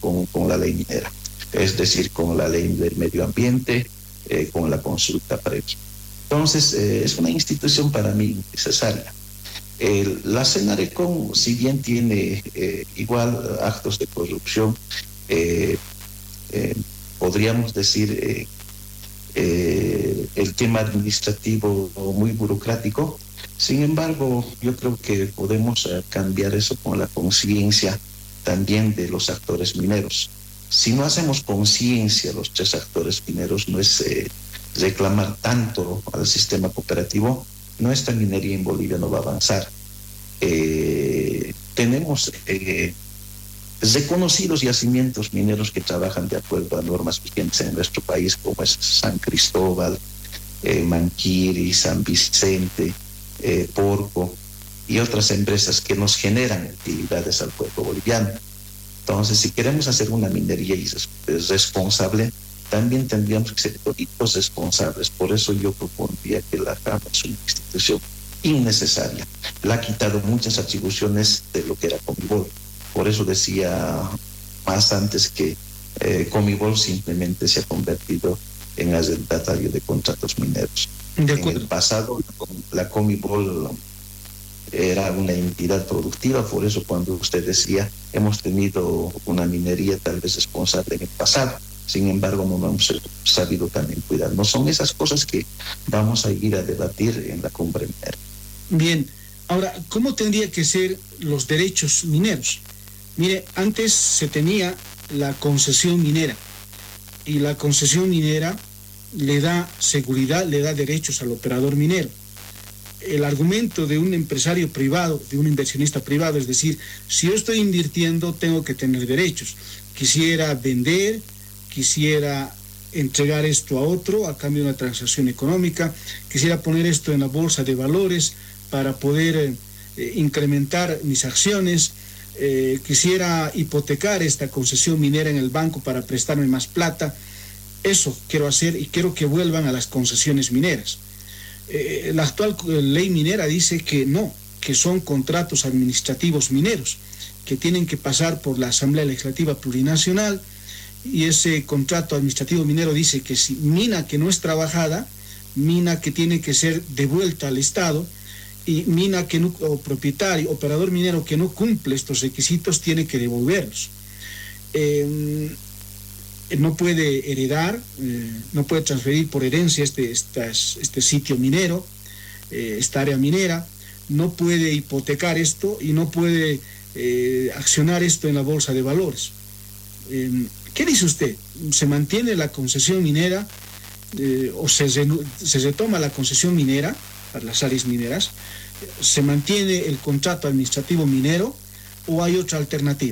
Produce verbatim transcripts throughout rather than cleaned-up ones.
con, con la ley minera, es decir, con la ley del medio ambiente, eh, con la consulta previa. Entonces, eh, es una institución para mí necesaria. Eh, la Senarecon, si bien tiene eh, igual actos de corrupción, eh, eh, podríamos decir eh, eh, el tema administrativo muy burocrático. Sin embargo, yo creo que podemos eh, cambiar eso con la conciencia también de los actores mineros. Si no hacemos conciencia los tres actores mineros, no es eh, reclamar tanto al sistema cooperativo, nuestra minería en Bolivia no va a avanzar. Eh, tenemos eh, reconocidos yacimientos mineros que trabajan de acuerdo a normas vigentes en nuestro país, como es San Cristóbal, eh, Manquiri, San Vicente, eh, Porco y otras empresas que nos generan utilidades al pueblo boliviano. Entonces, si queremos hacer una minería responsable, también tendríamos que ser toditos responsables. Por eso yo propondría que la Cámara es una institución innecesaria. Le ha quitado muchas atribuciones de lo que era Comibol. Por eso decía más antes que eh, Comibol simplemente se ha convertido en arrendatario de contratos mineros. De en el pasado, la Comibol era una entidad productiva, por eso cuando usted decía, hemos tenido una minería tal vez responsable en el pasado, sin embargo no hemos sabido también cuidar. No son esas cosas que vamos a ir a debatir en la cumbre minera. Bien, ahora, ¿cómo tendría que ser los derechos mineros? Mire, antes se tenía la concesión minera, y la concesión minera le da seguridad, le da derechos al operador minero. El argumento de un empresario privado, de un inversionista privado, es decir, si yo estoy invirtiendo, tengo que tener derechos. Quisiera vender, quisiera entregar esto a otro a cambio de una transacción económica, quisiera poner esto en la bolsa de valores para poder eh, incrementar mis acciones, eh, quisiera hipotecar esta concesión minera en el banco para prestarme más plata. Eso quiero hacer y quiero que vuelvan a las concesiones mineras. Eh, la actual ley minera dice que no, que son contratos administrativos mineros, que tienen que pasar por la Asamblea Legislativa Plurinacional, y ese contrato administrativo minero dice que si mina que no es trabajada, mina que tiene que ser devuelta al Estado, y mina que no, o propietario, operador minero que no cumple estos requisitos, tiene que devolverlos. Eh, no puede heredar, eh, no puede transferir por herencia este, estas, este sitio minero, eh, esta área minera, no puede hipotecar esto y no puede eh, accionar esto en la bolsa de valores. Eh, ¿Qué dice usted? ¿Se mantiene la concesión minera eh, o se, se retoma la concesión minera para las áreas mineras? ¿Se mantiene el contrato administrativo minero o hay otra alternativa?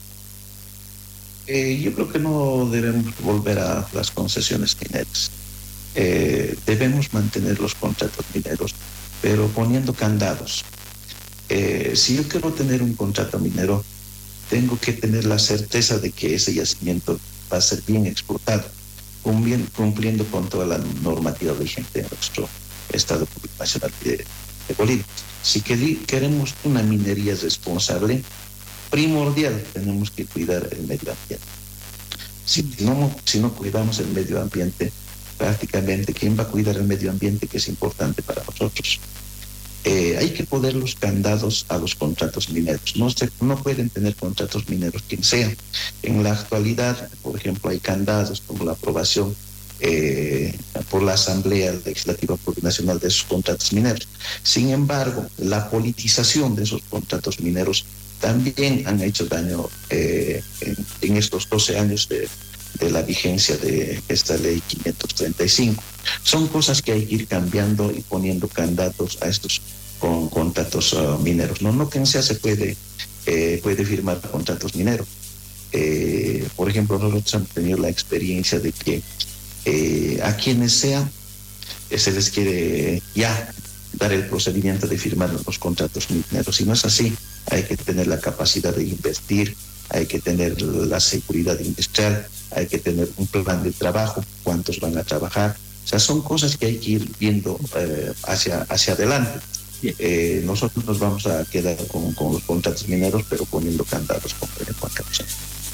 Eh, yo creo que no debemos volver a las concesiones mineras. Eh, debemos mantener los contratos mineros, pero poniendo candados. Eh, si yo quiero tener un contrato minero, tengo que tener la certeza de que ese yacimiento va a ser bien explotado, cumpliendo con toda la normativa vigente en nuestro Estado Nacional de, de Bolivia. Si queremos una minería responsable, primordial, tenemos que cuidar el medio ambiente. Si no, si no cuidamos el medio ambiente, prácticamente, ¿quién va a cuidar el medio ambiente, que es importante para nosotros? Eh, hay que poner los candados a los contratos mineros. No, se, no pueden tener contratos mineros quien sea. En la actualidad, por ejemplo, hay candados como la aprobación eh, por la Asamblea Legislativa Plurinacional de esos contratos mineros. Sin embargo, la politización de esos contratos mineros también han hecho daño eh, en, en estos doce años de, de la vigencia de esta ley quinientos treinta y cinco. Son cosas que hay que ir cambiando y poniendo candados a estos con contratos uh, mineros. No, no quien sea se puede, eh, puede firmar contratos mineros. Eh, por ejemplo, nosotros hemos tenido la experiencia de que eh, a quienes sea eh, se les quiere ya dar el procedimiento de firmar los contratos mineros. Si no es así, hay que tener la capacidad de invertir, hay que tener la seguridad industrial, hay que tener un plan de trabajo, cuántos van a trabajar. O sea, son cosas que hay que ir viendo eh, hacia, hacia adelante. Eh, nosotros nos vamos a quedar con, con los contratos mineros, pero poniendo candados, como Juan Carlos.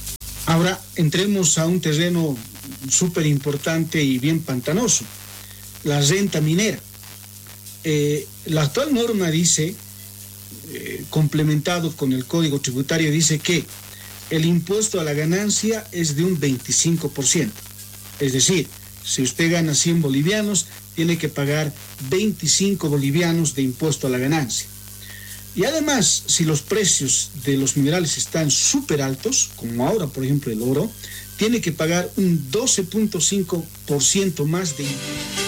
Ahora entremos a un terreno súper importante y bien pantanoso, la renta minera. Eh, la actual norma dice, eh, complementado con el Código Tributario, dice que el impuesto a la ganancia es de un veinticinco por ciento. Es decir, si usted gana cien bolivianos, tiene que pagar veinticinco bolivianos de impuesto a la ganancia. Y además, si los precios de los minerales están súper altos, como ahora, por ejemplo, el oro, tiene que pagar un doce punto cinco por ciento más de impuesto.